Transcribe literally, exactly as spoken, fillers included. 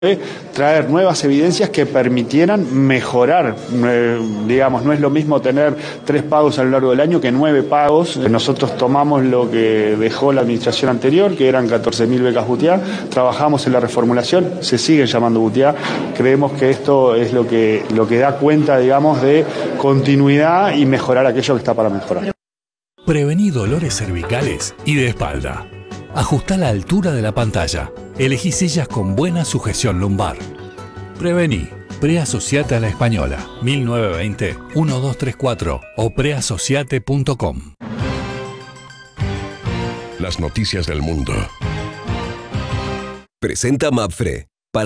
traer nuevas evidencias que permitieran mejorar, eh, digamos, no es lo mismo tener tres pagos a lo largo del año que nueve pagos. Nosotros tomamos lo que dejó la administración anterior, que eran catorce mil becas Butiá, trabajamos en la reformulación, se siguen llamando Butiá, creemos que esto es lo que, lo que da cuenta, digamos, de continuidad y mejorar aquello que está para mejorar. Prevení dolores cervicales y de espalda. Ajustá la altura de la pantalla. Elegí sillas con buena sujeción lumbar. Prevení. Preasociate a la Española. mil novecientos veinte, doce treinta y cuatro o preasociate punto com. Las noticias del mundo. Presenta Mapfre,